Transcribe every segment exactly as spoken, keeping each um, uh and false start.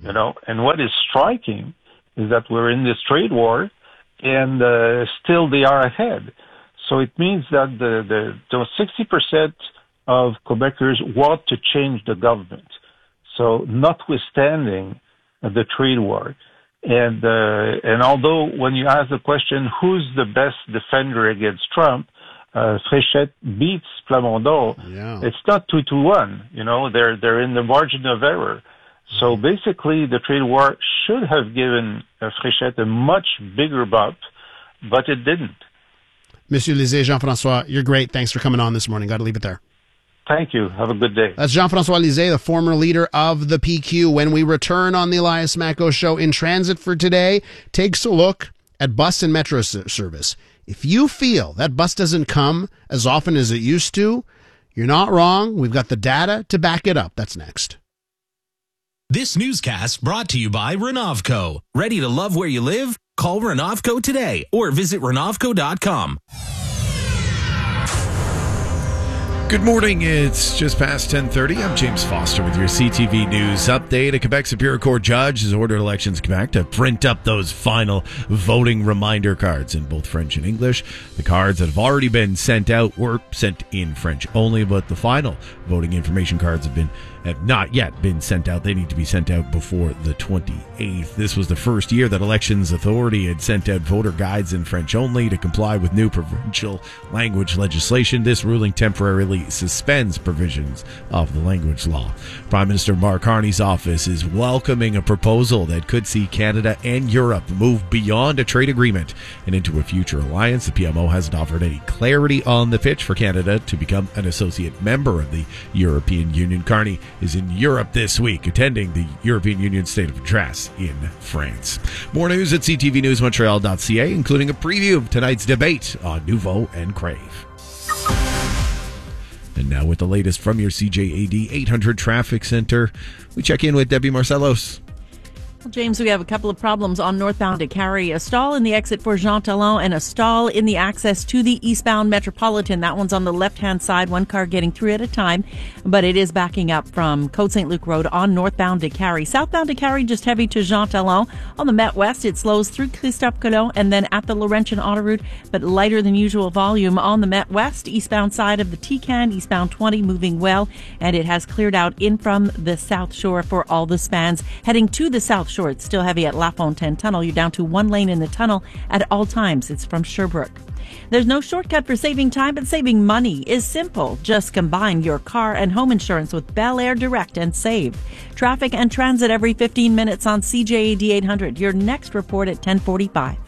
you know. And what is striking is that we're in this trade war, and uh, still they are ahead. So it means that the, the those sixty percent of Quebecers want to change the government. So notwithstanding the trade war. And uh, and although when you ask the question, who's the best defender against Trump, uh, Fréchette beats Plamondon, yeah. It's not two to one. You know, they're they're in the margin of error. So basically, the trade war should have given uh, Fréchette a much bigger bump, but it didn't. Monsieur Lisée, Jean-François, you're great. Thanks for coming on this morning. Got to leave it there. Thank you. Have a good day. That's Jean-François Lisée, the former leader of the P Q. When we return on the Elias Macko Show, In Transit for today takes a look at bus and metro service. If you feel that bus doesn't come as often as it used to, you're not wrong. We've got the data to back it up. That's next. This newscast brought to you by Renovco. Ready to love where you live? Call Renovco today or visit renovco dot com. Good morning. It's just past ten thirty. I'm James Foster with your C T V News update. A Quebec Superior Court judge has ordered Elections Quebec to print up those final voting reminder cards in both French and English. The cards that have already been sent out were sent in French only, but the final voting information cards have been have not yet been sent out. They need to be sent out before the twenty-eighth. This was the first year that Elections Authority had sent out voter guides in French only to comply with new provincial language legislation. This ruling temporarily suspends provisions of the language law. Prime Minister Mark Carney's office is welcoming a proposal that could see Canada and Europe move beyond a trade agreement and into a future alliance. The P M O hasn't offered any clarity on the pitch for Canada to become an associate member of the European Union. Carney is in Europe this week, attending the European Union State of Address in France. More news at c t v news montreal dot c a, including a preview of tonight's debate on Nouveau and Crave. And now with the latest from your C J A D eight hundred Traffic Center, we check in with Debbie Marcellos. Well, James, we have a couple of problems on northbound to Carrie. A stall in the exit for Jean Talon and a stall in the access to the eastbound Metropolitan. That one's on the left-hand side, one car getting through at a time, but it is backing up from Côte Saint Luc Road on northbound to Carrie. Southbound to Carrie, just heavy to Jean Talon. On the Met West, it slows through Christophe Colomb and then at the Laurentian Autoroute, but lighter than usual volume on the Met West. Eastbound side of the T-Can, eastbound twenty, moving well, and it has cleared out in from the South Shore for all the spans. Heading to the South Shore, it's still heavy at La Fontaine Tunnel. You're down to one lane in the tunnel at all times. It's from Sherbrooke. There's no shortcut for saving time, but saving money is simple. Just combine your car and home insurance with Bel Air Direct and save. Traffic and transit every fifteen minutes on C J A D eight hundred. Your next report at ten forty-five.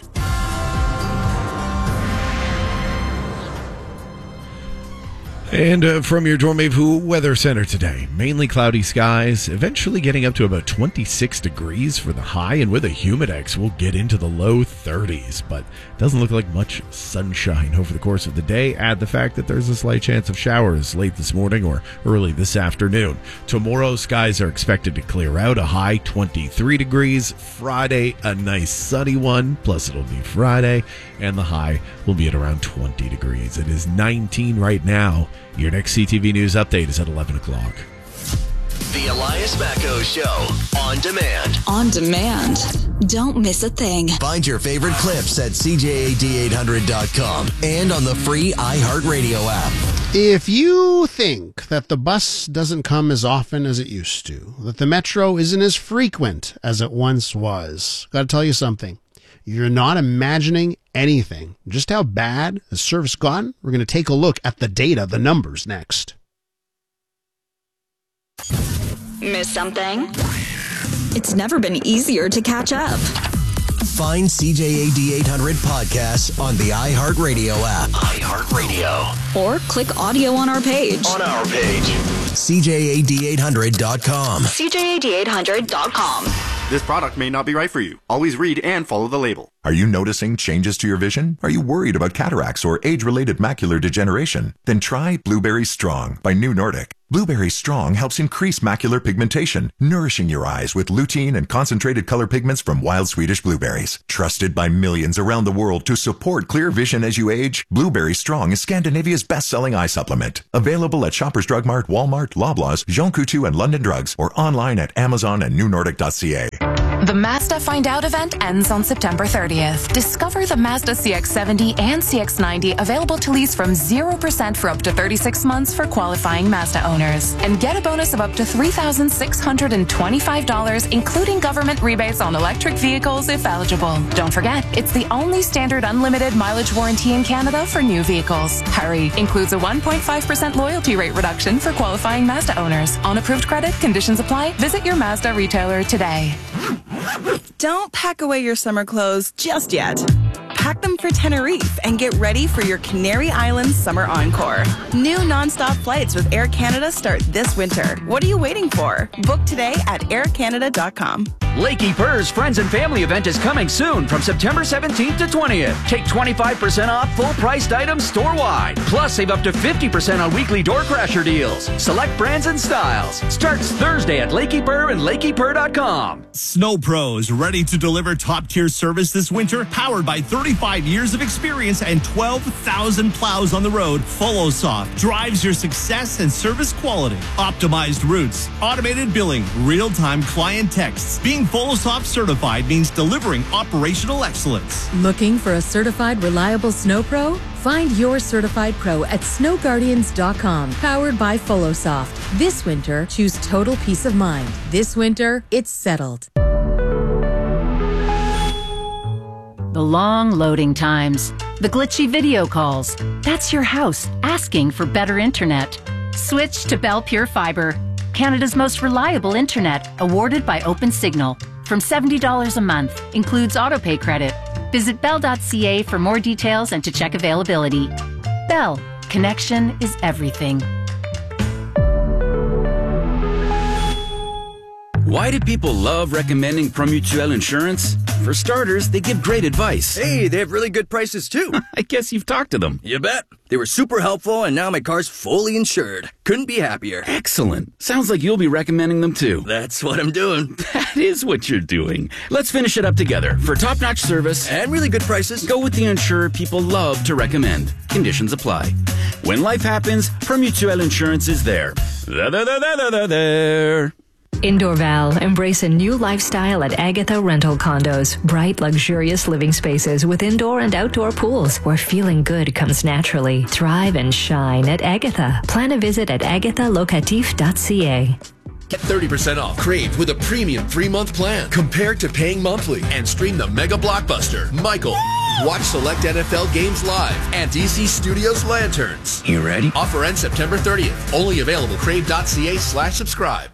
And uh, from your Dormez-vous Weather Center today, mainly cloudy skies, eventually getting up to about twenty-six degrees for the high, and with a humidex, we'll get into the low thirties, but doesn't look like much sunshine over the course of the day. Add the fact that there's a slight chance of showers late this morning or early this afternoon. Tomorrow, skies are expected to clear out, a high twenty-three degrees. Friday, a nice sunny one, plus it'll be Friday, and the high will be at around twenty degrees. It is nineteen right now. Your next C T V News update is at eleven o'clock. The Elias Macko Show. On demand. On demand. Don't miss a thing. Find your favorite clips at c j a d eight hundred dot com and on the free iHeartRadio app. If you think that the bus doesn't come as often as it used to, that the metro isn't as frequent as it once was, got to tell you something. You're not imagining anything. Just how bad has service gotten? We're going to take a look at the data, the numbers, next. Miss something? It's never been easier to catch up. Find C J A D eight hundred podcasts on the iHeartRadio app. iHeartRadio. Or click audio on our page. On our page. c j a d eight hundred dot com. c j a d eight hundred dot com. This product may not be right for you. Always read and follow the label. Are you noticing changes to your vision? Are you worried about cataracts or age-related macular degeneration? Then try Blueberry Strong by New Nordic. Blueberry Strong helps increase macular pigmentation, nourishing your eyes with lutein and concentrated color pigments from wild Swedish blueberries. Trusted by millions around the world to support clear vision as you age, Blueberry Strong is Scandinavia's best-selling eye supplement. Available at Shoppers Drug Mart, Walmart, Loblaws, Jean Coutu, and London Drugs, or online at Amazon and new nordic dot c a. The Mazda Find Out event ends on September thirtieth. Discover the Mazda C X seventy and C X ninety available to lease from zero percent for up to thirty-six months for qualifying Mazda owners. And get a bonus of up to three thousand six hundred twenty-five dollars, including government rebates on electric vehicles if eligible. Don't forget, it's the only standard unlimited mileage warranty in Canada for new vehicles. Hurry! Includes a one point five percent loyalty rate reduction for qualifying Mazda owners. On approved credit, conditions apply. Visit your Mazda retailer today. Don't pack away your summer clothes just yet. Pack them for Tenerife and get ready for your Canary Islands Summer Encore. New nonstop flights with Air Canada start this winter. What are you waiting for? Book today at air canada dot com. Lakey Purr's Friends and Family event is coming soon from September seventeenth to twentieth. Take twenty-five percent off full-priced items store-wide. Plus, save up to fifty percent on weekly door crasher deals. Select brands and styles. Starts Thursday at Lakey Purr and lakey purr dot com. Snow Pros, ready to deliver top-tier service this winter? Powered by thirty-five years of experience and twelve thousand plows on the road, FollowSoft drives your success and service quality. Optimized routes, automated billing, real-time client texts. Being FollowSoft certified means delivering operational excellence. Looking for a certified, reliable Snow Pro? Find your certified pro at snow guardians dot com. Powered by FollowSoft. This winter, choose total peace of mind. This winter, it's settled. The long loading times, the glitchy video calls. That's your house asking for better internet. Switch to Bell Pure Fiber, Canada's most reliable internet, awarded by OpenSignal. From seventy dollars a month, includes autopay credit. Visit bell dot c a for more details and to check availability. Bell, connection is everything. Why do people love recommending Promutuel Insurance? For starters, they give great advice. Hey, they have really good prices too. I guess you've talked to them. You bet. They were super helpful, and now my car's fully insured. Couldn't be happier. Excellent. Sounds like you'll be recommending them too. That's what I'm doing. That is what you're doing. Let's finish it up together. For top-notch service and really good prices, go with the insurer people love to recommend. Conditions apply. When life happens, Promutuel Insurance is there. There, there, there, there, there, there. In Dorval, embrace a new lifestyle at Agatha Rental Condos. Bright, luxurious living spaces with indoor and outdoor pools where feeling good comes naturally. Thrive and shine at Agatha. Plan a visit at agatha locatif dot c a. Get thirty percent off Crave with a premium three-month plan compared to paying monthly, and stream the mega blockbuster, Michael. Watch select N F L games live and D C Studios Lanterns. You ready? Offer ends September thirtieth. Only available crave dot c a slash subscribe.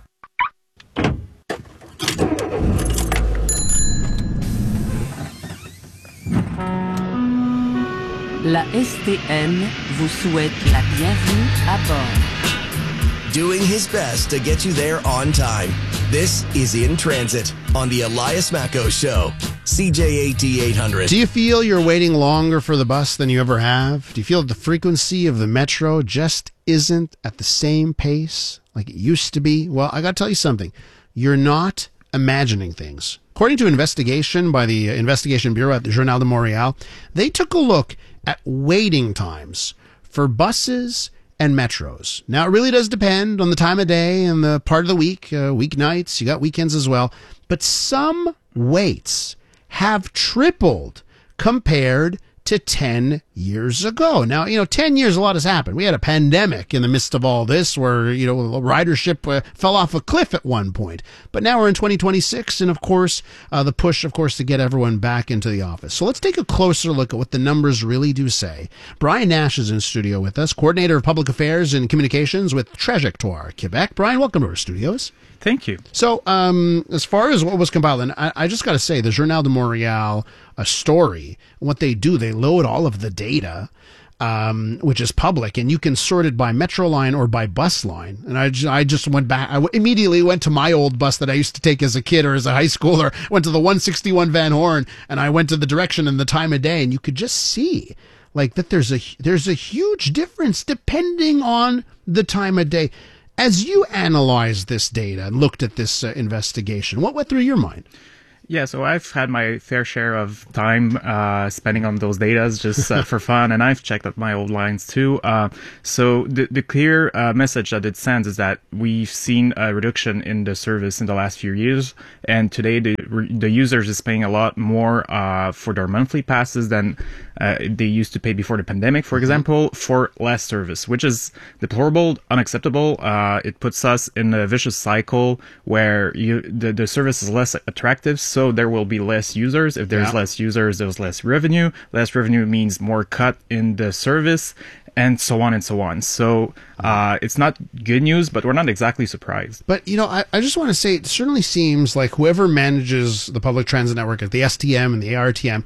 La S T N vous souhaite la bienvenue à bord. Doing his best to get you there on time. This is In Transit on the Elias Macco Show. C J A D eight hundred. Do you feel you're waiting longer for the bus than you ever have? Do you feel that the frequency of the metro just isn't at the same pace like it used to be? Well, I got to tell you something. You're not imagining things. According to an investigation by the Investigation Bureau at the Journal de Montréal, they took a look at waiting times for buses and metros. Now, it really does depend on the time of day and the part of the week, uh, weeknights, you got weekends as well. But some waits have tripled compared to ten years ago. Now, you know, ten years, a lot has happened. We had a pandemic in the midst of all this where, you know, ridership uh, fell off a cliff at one point. But now we're in twenty twenty-six, and of course, uh, the push, of course, to get everyone back into the office. So let's take a closer look at what the numbers really do say. Brian Nash is in studio with us, Coordinator of Public Affairs and Communications with Trajectoire Quebec. Brian, welcome to our studios. Thank you. So, um, as far as what was compiled, and I, I just got to say, the Journal de Montréal, a story, what they do, they load all of the data, um, which is public, and you can sort it by metro line or by bus line. And I just, I just went back, I immediately went to my old bus that I used to take as a kid or as a high schooler, went to the one sixty-one Van Horn, and I went to the direction and the time of day, and you could just see, like, that there's a, there's a huge difference depending on the time of day. As you analyzed this data and looked at this uh, investigation, what went through your mind? Yeah, so I've had my fair share of time uh, spending on those data just uh, for fun, and I've checked out my old lines too. Uh, so the, the clear uh, message that it sends is that we've seen a reduction in the service in the last few years, and today the the users is paying a lot more uh, for their monthly passes than uh, they used to pay before the pandemic, for example, for less service, which is deplorable, unacceptable. Uh, it puts us in a vicious cycle where you the, the service is less attractive. So there will be less users. If there's Yeah. less users, there's less revenue. Less revenue means more cut in the service, and so on and so on. So uh, it's not good news, but we're not exactly surprised. But, you know, I, I just want to say it certainly seems like whoever manages the public transit network at the S T M and the A R T M,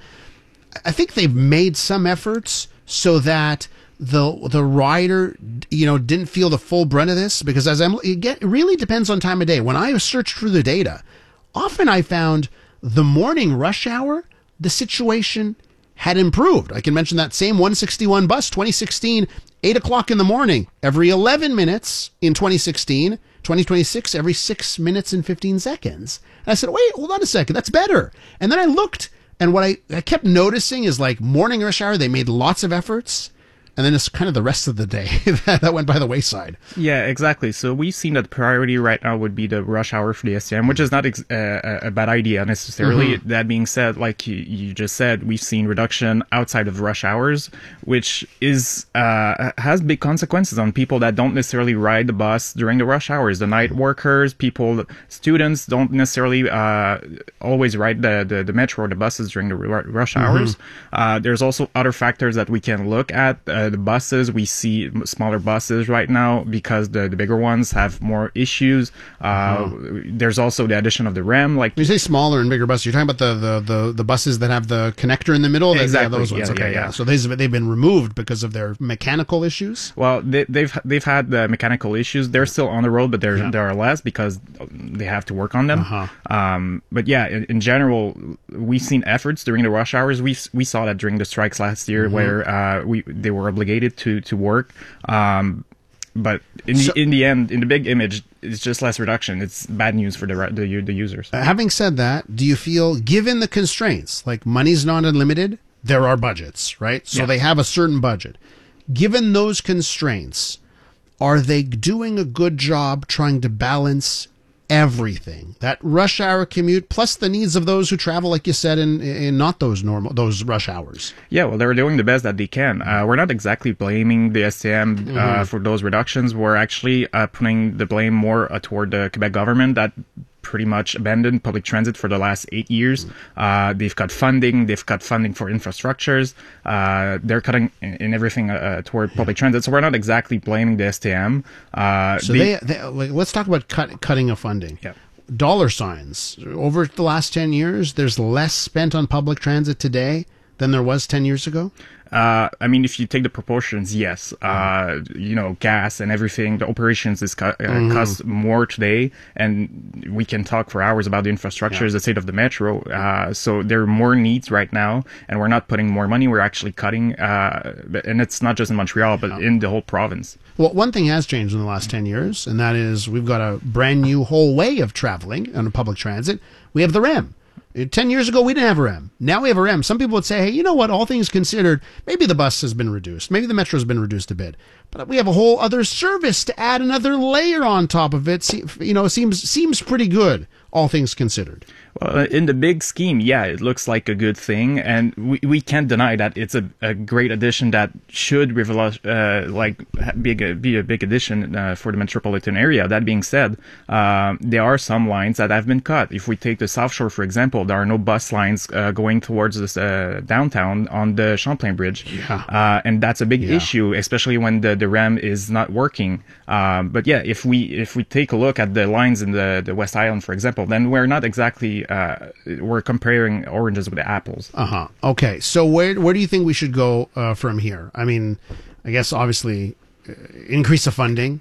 I think they've made some efforts so that the the rider, you know, didn't feel the full brunt of this. Because as I'm, it, get, it really depends on time of day. When I searched through the data, often I found the morning rush hour, the situation had improved. I can mention that same one sixty-one bus, twenty sixteen, eight o'clock in the morning, every eleven minutes in twenty sixteen, twenty twenty-six, every six minutes and fifteen seconds. And I said, wait, hold on a second, that's better. And then I looked, and what I, I kept noticing is like morning rush hour, they made lots of efforts. And then it's kind of the rest of the day that went by the wayside. Yeah, exactly. So we've seen that the priority right now would be the rush hour for the S T M, which is not ex- uh, a bad idea necessarily. Mm-hmm. That being said, like you, you just said, we've seen reduction outside of rush hours, which is uh, has big consequences on people that don't necessarily ride the bus during the rush hours. The night workers, people, students don't necessarily uh, always ride the, the, the metro or the buses during the r- rush hours. Mm-hmm. Uh, there's also other factors that we can look at. Uh, the buses, we see smaller buses right now because the, the bigger ones have more issues. Uh, Mm-hmm. There's also the addition of the R E M. Like When you say smaller and bigger buses, you're talking about the, the, the, the buses that have the connector in the middle? That- Exactly. Yeah, those ones. Yeah, okay, yeah, yeah. So they've, they've been removed because of their mechanical issues? Well, they, they've they've had the mechanical issues. They're still on the road, but there Yeah. there are less because they have to work on them. Uh-huh. Um, but yeah, in, in general, we've seen efforts during the rush hours. We we saw that during the strikes last year, Mhm. where uh, we they were obligated to to work. Um, but in So- the, in the end, in the big image, it's just less reduction. It's bad news for the re- the, the users. Uh, having said that, do you feel, given the constraints, like money's not unlimited, there are budgets, right? So Yeah. they have a certain budget. Given those constraints, are they doing a good job trying to balance everything? That rush hour commute plus the needs of those who travel, like you said, in, in not those normal, those rush hours. Yeah, well, they're doing the best that they can. Uh, we're not exactly blaming the S T M uh, Mhm. for those reductions. We're actually uh, putting the blame more uh, toward the Quebec government that pretty much abandoned public transit for the last eight years. Uh, they've cut funding. They've cut funding for infrastructures. Uh, they're cutting in, in everything uh, toward public transit. So we're not exactly blaming the S T M. Uh, So they, they like, let's talk about cut, cutting of funding. Yeah. Dollar signs. Over the last ten years, there's less spent on public transit today than there was ten years ago? Uh, I mean, if you take the proportions, yes. Uh, you know, gas and everything, the operations is co- uh, Mhm. cost more today, and we can talk for hours about the infrastructure, Yeah. the state of the metro. Uh, so there are more needs right now, and we're not putting more money. We're actually cutting, uh, but- and it's not just in Montreal, but in the whole province. Well, one thing has changed in the last ten years, and that is we've got a brand new whole way of traveling on public transit. We have the R E M. Uh, Ten years ago, we didn't have a R E M. Now we have a R E M. Some people would say, hey, you know what? All things considered, maybe the bus has been reduced. Maybe the metro has been reduced a bit. But we have a whole other service to add another layer on top of it. Se- You know, seems seems pretty good, all things considered. Well, in the big scheme, yeah, it looks like a good thing, and we, we can't deny that it's a, a great addition that should revolu- uh, like ha- be a, be a big addition uh, for the metropolitan area. That being said, uh, there are some lines that have been cut. If we take the South Shore, for example, there are no bus lines uh, going towards this uh, downtown on the Champlain Bridge, Yeah. uh, and that's a big Yeah. issue, especially when the, the R E M is not working. Um, but yeah, if we if we take a look at the lines in the, the West Island, for example, then we're not exactly uh, we're comparing oranges with apples. Uh huh. Okay. So where where do you think we should go uh, from here? I mean, I guess obviously uh, increase the funding,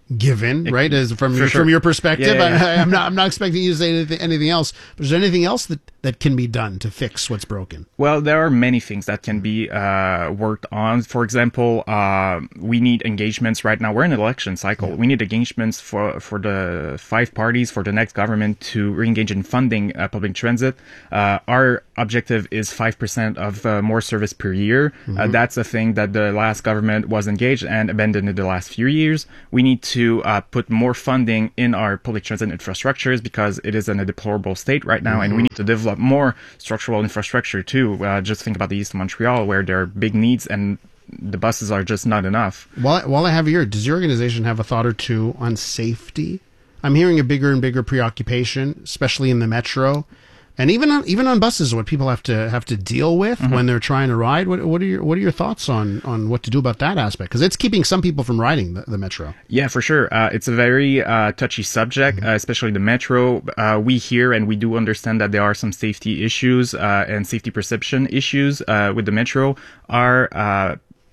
given, It- right? As from for your, sure. from your perspective, Yeah, yeah, yeah. I, I'm not I'm not expecting you to say anything, anything else. But is there anything else that, that can be done to fix what's broken? Well, there are many things that can be uh, worked on. For example, uh, we need engagements right now. We're in an election cycle. We need engagements for, for the five parties, for the next government to re-engage in funding uh, public transit. Uh, our objective is five percent of uh, more service per year. Uh, Mhm. that's a thing that the last government was engaged and abandoned in the last few years. We need to uh, put more funding in our public transit infrastructures because it is in a deplorable state right now, and we Mhm. need to develop more structural infrastructure too. Uh, just think about the east of Montreal, where there are big needs and the buses are just not enough. While, while I have you here, does your organization have a thought or two on safety? I'm hearing a bigger and bigger preoccupation, especially in the metro, and even on even on buses, what people have to have to deal with Mhm. when they're trying to ride. What, what are your what are your thoughts on on what to do about that aspect? Because it's keeping some people from riding the, the metro. Yeah, for sure. Uh, it's a very uh, touchy subject, uh, especially the metro. Uh, we hear and we do understand that there are some safety issues uh, and safety perception issues uh, with the metro. Our uh,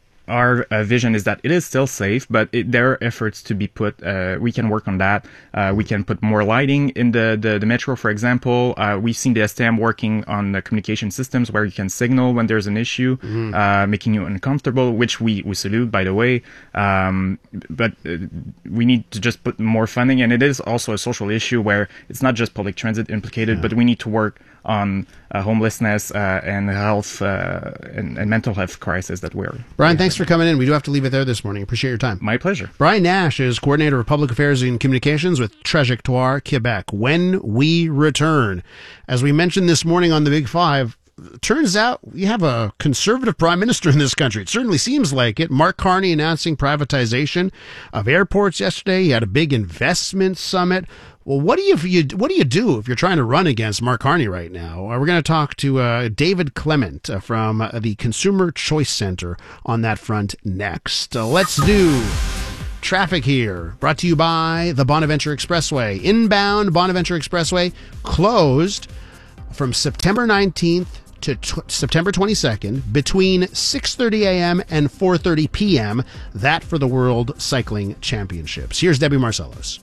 our uh, vision is that it is still safe, but it, there are efforts to be put. Uh, we can work on that. Uh, we can put more lighting in the, the, the metro, for example. Uh, we've seen the S T M working on the communication systems where you can signal when there's an issue, Mhm. uh, making you uncomfortable, which we, we salute, by the way. Um, but uh, we need to just put more funding, and it is also a social issue where it's not just public transit implicated, but we need to work on uh, homelessness uh, and health uh, and, and mental health crisis that we're. Brian, thanks for coming in. We do have to leave it there this morning. Appreciate your time. My pleasure. Brian Nash is Coordinator of Public Affairs and Communications with Trajectoire Quebec. When we return, as we mentioned this morning on the Big Five, turns out we have a conservative prime minister in this country. It certainly seems like it. Mark Carney announcing privatization of airports yesterday. He had a big investment summit. Well, what do you, you what do you do if you're trying to run against Mark Carney right now? Uh, we're going to talk to uh, David Clement uh, from uh, the Consumer Choice Center on that front next. Uh, let's do traffic here. Brought to you by the Bonaventure Expressway. Inbound Bonaventure Expressway closed from September nineteenth to t- September twenty-second between six thirty a.m. and four thirty p.m. That for the World Cycling Championships. Here's Debbie Marcellos.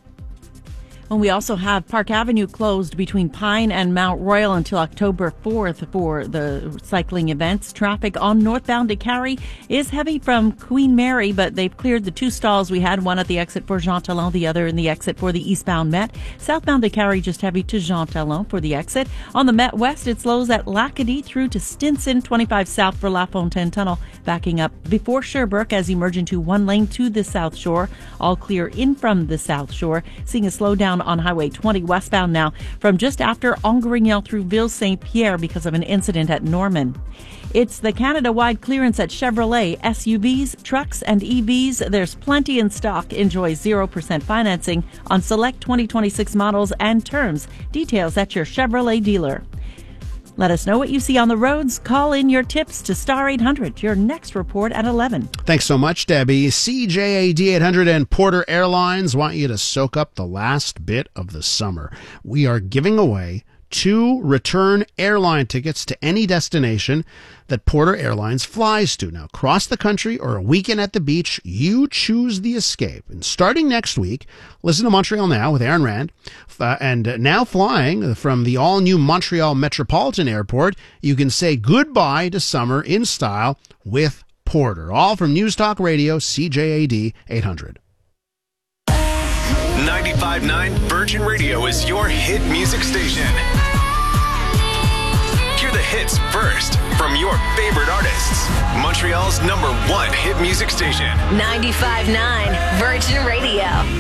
And we also have Park Avenue closed between Pine and Mount Royal until October fourth for the cycling events. Traffic on northbound to Carrie is heavy from Queen Mary, but they've cleared the two stalls we had, one at the exit for Jean Talon, the other in the exit for the eastbound Met. Southbound to Carrie just heavy to Jean Talon for the exit. On the Met West, it slows at Lacadie through to Stinson, twenty-five south for La Fontaine Tunnel, backing up before Sherbrooke as you merge into one lane to the South Shore. All clear in from the South Shore. Seeing a slowdown on Highway twenty westbound now from just after Angrignon through Ville-Saint-Pierre because of an incident at Norman. It's the Canada-wide clearance at Chevrolet. S U Vs, trucks, and E Vs. There's plenty in stock. Enjoy zero percent financing on select twenty twenty-six models and terms. Details at your Chevrolet dealer. Let us know what you see on the roads. Call in your tips to Star eight hundred. Your next report at eleven. Thanks so much, Debbie. C J A D eight hundred and Porter Airlines want you to soak up the last bit of the summer. We are giving away two return airline tickets to any destination that Porter Airlines flies to. Now, across the country or a weekend at the beach, you choose the escape. And starting next week, listen to Montreal Now with Aaron Rand. Uh, and now flying from the all-new Montreal Metropolitan Airport, you can say goodbye to summer in style with Porter. All from News Talk Radio, C J A D eight hundred. ninety-five point nine Virgin Radio is your hit music station. Hear the hits first from your favorite artists. Montreal's number one hit music station. ninety-five point nine Virgin Radio.